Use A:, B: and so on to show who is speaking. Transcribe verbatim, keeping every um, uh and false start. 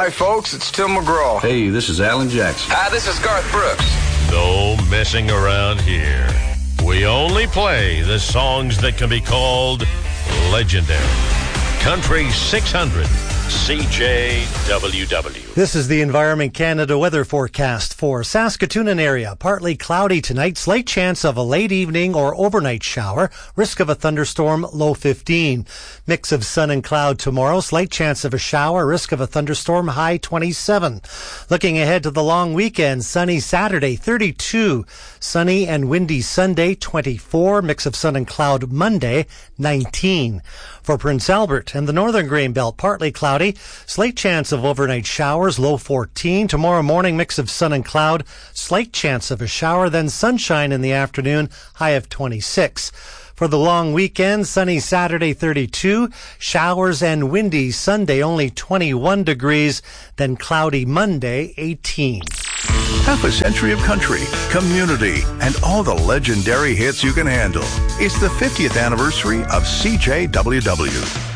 A: Hi, folks. It's Tim McGraw.
B: Hey, this is Alan Jackson.
C: Hi, this is Garth Brooks.
D: No messing around here. We only play the songs that can be called legendary. Country six hundred, C J W W.
E: This is the Environment Canada weather forecast for Saskatoon area. Partly cloudy tonight, slight chance of a late evening or overnight shower, risk of a thunderstorm, low fifteen. Mix of sun and cloud tomorrow, slight chance of a shower, risk of a thunderstorm, high twenty-seven. Looking ahead to the long weekend, sunny Saturday, thirty-two. Sunny and windy Sunday, twenty-four. Mix of sun and cloud Monday, nineteen. For Prince Albert and the northern Grain Belt, partly cloudy, slight chance of overnight showers, low fourteen. Tomorrow morning, mix of sun and cloud, slight chance of a shower, then sunshine in the afternoon, high of twenty-six. For the long weekend, sunny Saturday, thirty-two, showers and windy Sunday, only twenty-one degrees, then cloudy Monday, eighteen.
F: Half a century of country, community, and all the legendary hits you can handle. It's the fiftieth anniversary of C J W W.